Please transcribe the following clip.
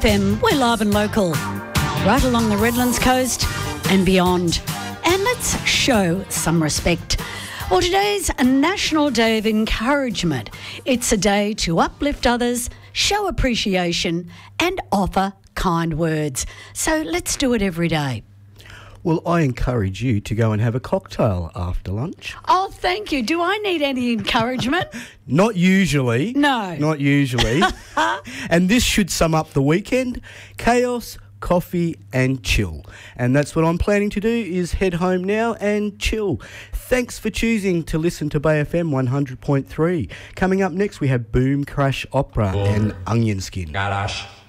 FM, we're live and local, right along the Redlands coast and beyond. And let's show some respect. Well, today's a National Day of Encouragement. It's a day to uplift others, show appreciation and offer kind words. So let's do it every day. Well, I encourage you to go and have a cocktail after lunch. Oh, thank you. Do I need any encouragement? Not usually. No. Not usually. And this should sum up the weekend. Chaos, coffee and chill. And that's what I'm planning to do, is head home now and chill. Thanks for choosing to listen to Bay FM 100.3. Coming up next, we have Boom Crash Opera and Onion Skin. Garage.